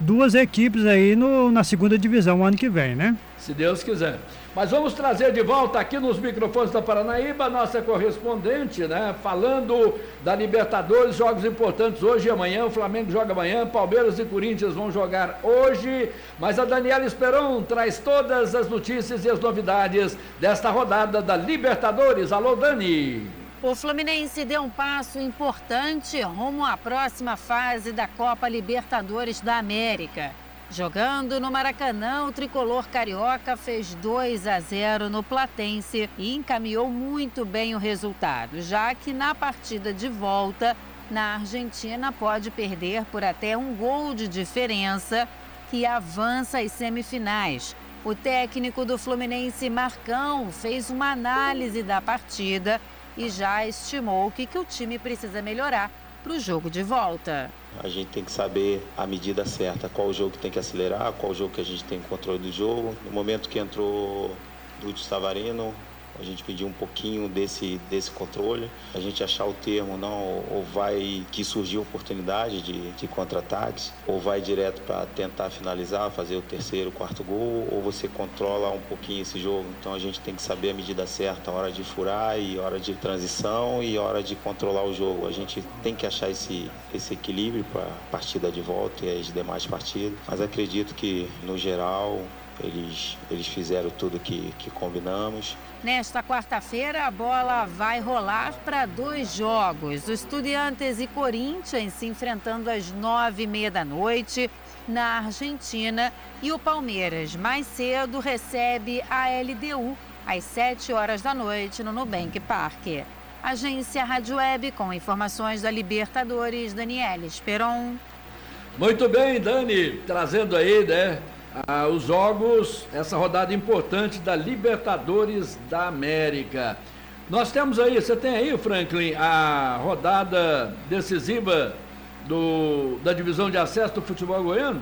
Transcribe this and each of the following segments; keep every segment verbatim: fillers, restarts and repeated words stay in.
duas equipes aí no, na segunda divisão ano que vem, né? Se Deus quiser. Mas vamos trazer de volta aqui nos microfones da Paranaíba, nossa correspondente, né? Falando da Libertadores, jogos importantes hoje e amanhã. O Flamengo joga amanhã, Palmeiras e Corinthians vão jogar hoje. Mas a Daniela Esperon traz todas as notícias e as novidades desta rodada da Libertadores. Alô, Dani! O Fluminense deu um passo importante rumo à próxima fase da Copa Libertadores da América. Jogando no Maracanã, o tricolor carioca fez dois a zero no Platense e encaminhou muito bem o resultado, já que na partida de volta, na Argentina, pode perder por até um gol de diferença, que avança às semifinais. O técnico do Fluminense, Marcão, fez uma análise da partida e já estimou o que, que o time precisa melhorar para o jogo de volta. A gente tem que saber a medida certa, qual o jogo que tem que acelerar, qual o jogo que a gente tem controle do jogo. No momento que entrou Lúcio Savarino, a gente pediu um pouquinho desse, desse controle, a gente achar o termo, não, ou vai que surgiu oportunidade de, de contra-ataques, ou vai direto para tentar finalizar, fazer o terceiro, o quarto gol, ou você controla um pouquinho esse jogo. Então a gente tem que saber a medida certa, a hora de furar, e hora de transição e hora de controlar o jogo. A gente tem que achar esse, esse equilíbrio para a partida de volta e as demais partidas, mas acredito que, no geral, eles, eles fizeram tudo que, que combinamos. Nesta quarta-feira, a bola vai rolar para dois jogos. O Estudiantes e Corinthians se enfrentando às nove e meia da noite na Argentina. E o Palmeiras, mais cedo, recebe a L D U às sete horas da noite no Nubank Parque. Agência Rádio Web com informações da Libertadores, Daniela Esperon. Muito bem, Dani, trazendo aí, né? Ah, os jogos, essa rodada importante da Libertadores da América. Nós temos aí, você tem aí, Franklin, a rodada decisiva do, da divisão de acesso do futebol goiano?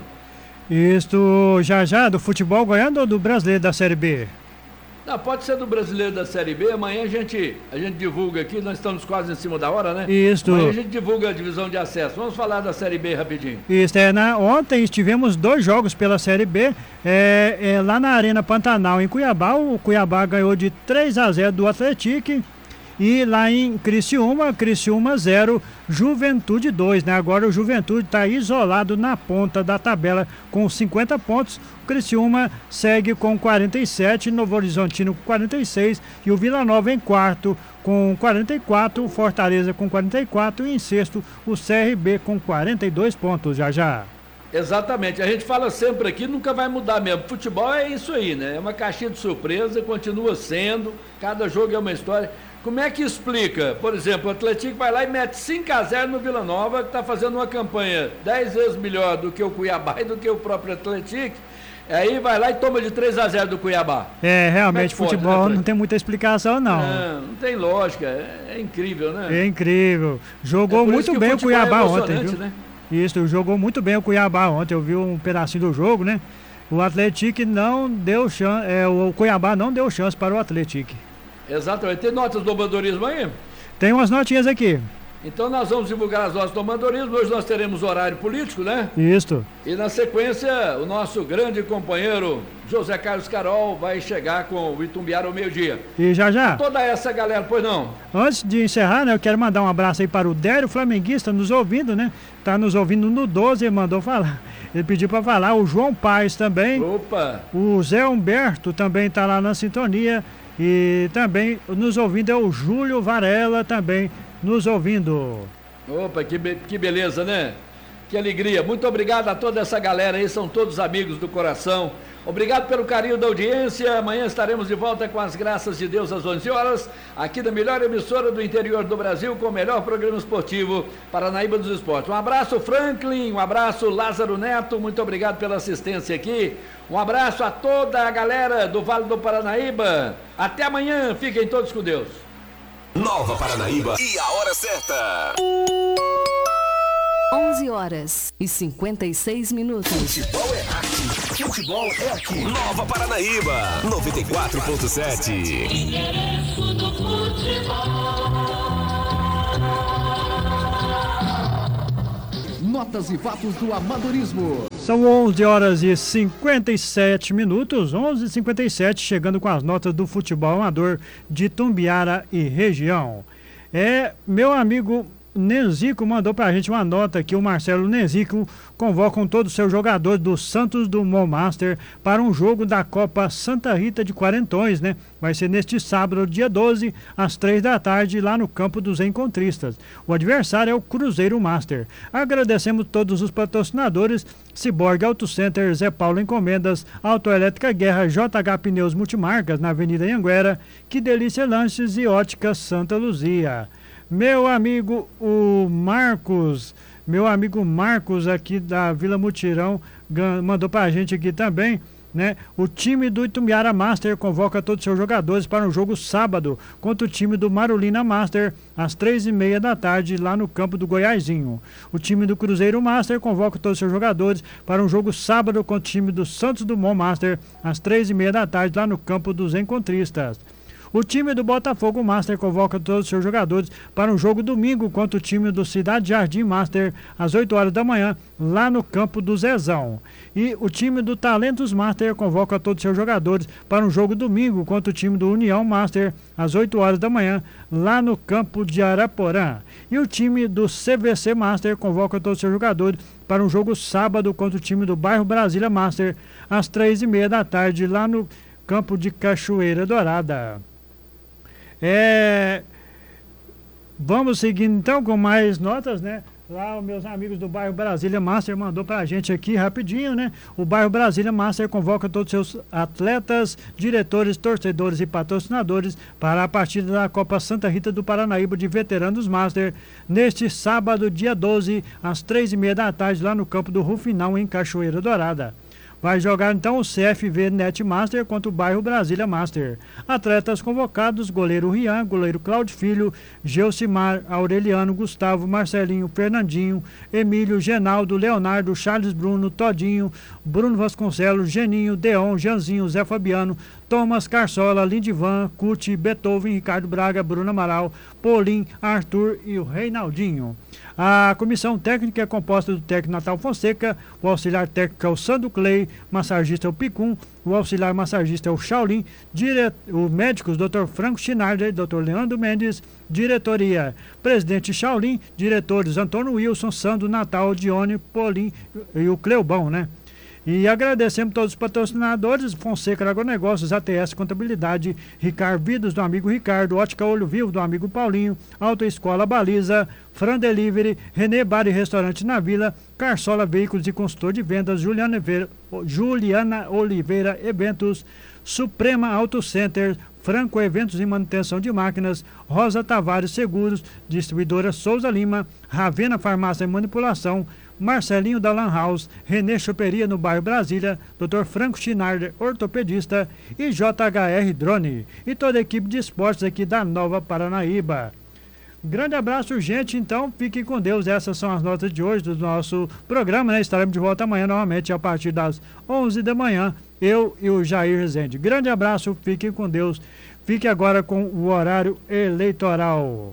Isto já já, do futebol goiano ou do brasileiro da Série B? Não, pode ser do brasileiro da Série B. Amanhã a gente, a gente divulga aqui, nós estamos quase em cima da hora, né? Isso. Amanhã a gente divulga a divisão de acesso. Vamos falar da Série B rapidinho. Isso, é, na, ontem tivemos dois jogos pela Série B, é, é, lá na Arena Pantanal, em Cuiabá. O Cuiabá ganhou de três a zero do Atlético. E lá em Criciúma, Criciúma zero, Juventude dois, né? Agora o Juventude está isolado na ponta da tabela com cinquenta pontos. O Criciúma segue com quarenta e sete, Novo Horizontino com quarenta e seis e o Vila Nova em quarto com quarenta e quatro, o Fortaleza com quarenta e quatro e em sexto o C R B com quarenta e dois pontos, já já. Exatamente, a gente fala sempre aqui, nunca vai mudar mesmo. Futebol é isso aí, né? É uma caixinha de surpresa, continua sendo, cada jogo é uma história. Como é que explica? Por exemplo, o Atlético vai lá e mete cinco a zero no Vila Nova, que está fazendo uma campanha dez vezes melhor do que o Cuiabá e do que o próprio Atlético. Aí vai lá e toma de três a zero do Cuiabá. É, realmente, é futebol pode, né, não tem muita explicação, não. Não, não tem lógica, é, é incrível, né? É incrível. Jogou é muito bem o Cuiabá é ontem, viu? Né? Isso, jogou muito bem o Cuiabá ontem, eu vi um pedacinho do jogo, né? O Atlético não deu chance, é, o Cuiabá não deu chance para o Atlético. Exatamente. Tem notas do mandorismo aí? Tem umas notinhas aqui. Então nós vamos divulgar as notas do mandorismo. Hoje nós teremos horário político, né? Isso. E na sequência, o nosso grande companheiro José Carlos Carol vai chegar com o Itumbiara ao meio-dia. E já já. Toda essa galera, pois não? Antes de encerrar, né, eu quero mandar um abraço aí para o Dério Flamenguista nos ouvindo, né? Tá nos ouvindo no doze e mandou falar. Ele pediu para falar. O João Paes também. Opa! O Zé Humberto também tá lá na sintonia. E também nos ouvindo é o Júlio Varela também nos ouvindo. Opa, que, be que beleza, né? Que alegria. Muito obrigado a toda essa galera aí, são todos amigos do coração. Obrigado pelo carinho da audiência. Amanhã estaremos de volta com as graças de Deus às onze horas, aqui da melhor emissora do interior do Brasil, com o melhor programa esportivo Paranaíba dos Esportes. Um abraço, Franklin, um abraço, Lázaro Neto, muito obrigado pela assistência aqui. Um abraço a toda a galera do Vale do Paranaíba. Até amanhã, fiquem todos com Deus. Nova Paranaíba e a hora certa. onze horas e cinquenta e seis minutos. Futebol é arte. Futebol é aqui. Nova Paranaíba, noventa e quatro ponto sete. Interesse do futebol. Notas e fatos do amadorismo. São onze horas e cinquenta e sete minutos, onze e cinquenta e sete, chegando com as notas do futebol amador de Itumbiara e região. É, meu amigo Nenzico mandou pra gente uma nota que o Marcelo Nenzico convoca todos os seus jogadores do Santos Dumont Master para um jogo da Copa Santa Rita de Quarentões, né? Vai ser neste sábado, dia doze, às três da tarde, lá no campo dos Encontristas. O adversário é o Cruzeiro Master. Agradecemos todos os patrocinadores: Ciborgue Auto Center, Zé Paulo Encomendas, Autoelétrica Guerra, J H Pneus Multimarcas na Avenida Anhanguera, Que Delícia Lanches e Ótica Santa Luzia. Meu amigo o Marcos, meu amigo Marcos aqui da Vila Mutirão, mandou pra gente aqui também, né? O time do Itumbiara Master convoca todos os seus jogadores para um jogo sábado contra o time do Marulina Master às três e meia da tarde lá no campo do Goiazinho. O time do Cruzeiro Master convoca todos os seus jogadores para um jogo sábado contra o time do Santos Dumont Master às três e meia da tarde lá no campo dos Encontristas. O time do Botafogo Master convoca todos os seus jogadores para um jogo domingo contra o time do Cidade Jardim Master às oito horas da manhã, lá no campo do Zezão. E o time do Talentos Master convoca todos os seus jogadores para um jogo domingo contra o time do União Master às oito horas da manhã, lá no campo de Araporã. E o time do C V C Master convoca todos os seus jogadores para um jogo sábado contra o time do Bairro Brasília Master às três e meia da tarde, lá no campo de Cachoeira Dourada. É, vamos seguindo então com mais notas, né? Lá os meus amigos do bairro Brasília Master mandou pra gente aqui rapidinho, né? O bairro Brasília Master convoca todos os seus atletas, diretores, torcedores e patrocinadores para a partida da Copa Santa Rita do Paranaíba de Veteranos Master neste sábado, dia doze, às três e meia da tarde, lá no campo do Rufinal, em Cachoeira Dourada. Vai jogar então o C F V Net Master contra o bairro Brasília Master. Atletas convocados: goleiro Rian, goleiro Claudio Filho, Geucimar, Aureliano, Gustavo, Marcelinho, Fernandinho, Emílio, Genaldo, Leonardo, Charles Bruno, Todinho, Bruno Vasconcelos, Geninho, Deon, Janzinho, Zé Fabiano, Thomas, Carsola, Lindivan, Cuti, Beethoven, Ricardo Braga, Bruno Amaral, Paulinho, Arthur e o Reinaldinho. A comissão técnica é composta do técnico Natal Fonseca, o auxiliar técnico é o Sandro Clay, massagista é o Picum, o auxiliar massagista é o Shaolin, dire... o médicos doutor Franco Schneider, doutor Leandro Mendes, diretoria, presidente Shaolin, diretores Antônio Wilson, Sandro, Natal, Dione, Paulinho e o Cleubão, né? E agradecemos todos os patrocinadores: Fonseca Agronegócios, A T S Contabilidade, Ricardo Vidas do amigo Ricardo, Ótica Olho Vivo do amigo Paulinho, Autoescola Baliza, Fran Delivery, Renê Bar e Restaurante na Vila, Carsola Veículos e Consultor de Vendas, Juliana Oliveira, Juliana Oliveira Eventos, Suprema Auto Center, Franco Eventos e Manutenção de Máquinas, Rosa Tavares Seguros, Distribuidora Souza Lima, Ravena Farmácia e Manipulação, Marcelinho da Lan House, Renê Choperia no bairro Brasília, doutor Franco Schneider, ortopedista, e J H R Drone, e toda a equipe de esportes aqui da Nova Paranaíba. Grande abraço, gente. Então, fiquem com Deus. Essas são as notas de hoje do nosso programa, né? Estaremos de volta amanhã, novamente, a partir das onze da manhã, eu e o Jair Rezende. Grande abraço, fiquem com Deus. Fique agora com o horário eleitoral.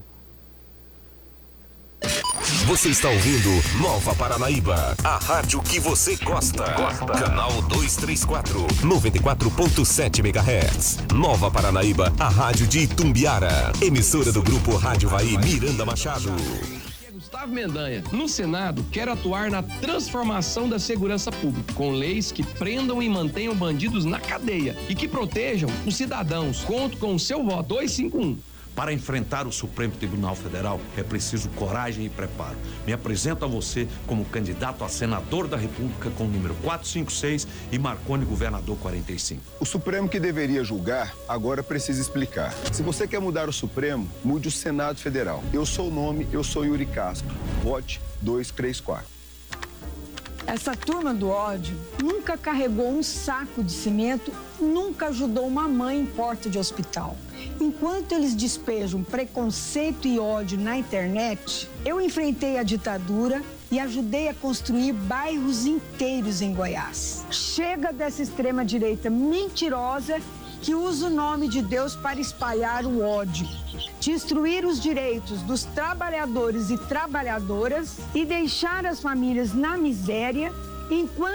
Você está ouvindo Nova Paranaíba, a rádio que você gosta. gosta. Canal duzentos e trinta e quatro, noventa e quatro ponto sete megahertz. Nova Paranaíba, a rádio de Itumbiara. Emissora do grupo Rádio Vai Miranda Machado. Gustavo Mendanha, no Senado, quer atuar na transformação da segurança pública, com leis que prendam e mantenham bandidos na cadeia e que protejam os cidadãos. Conto com o seu voto. dois cinco um. Para enfrentar o Supremo Tribunal Federal é preciso coragem e preparo. Me apresento a você como candidato a senador da República com o número quatrocentos e cinquenta e seis e Marconi governador quarenta e cinco. O Supremo, que deveria julgar, agora precisa explicar. Se você quer mudar o Supremo, mude o Senado Federal. Eu sou o nome, eu sou Yuri Castro. Vote duzentos e trinta e quatro. Essa turma do ódio nunca carregou um saco de cimento, nunca ajudou uma mãe em porta de hospital. Enquanto eles despejam preconceito e ódio na internet, eu enfrentei a ditadura e ajudei a construir bairros inteiros em Goiás. Chega dessa extrema-direita mentirosa que usa o nome de Deus para espalhar o ódio, destruir os direitos dos trabalhadores e trabalhadoras e deixar as famílias na miséria, enquanto